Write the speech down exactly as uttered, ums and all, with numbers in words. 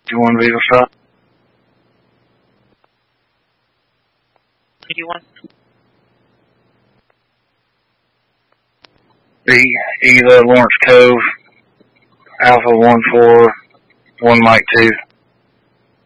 one Viva stop. eighty-one. B, Eva, Lawrence Cove, Alpha one four, one Mike two.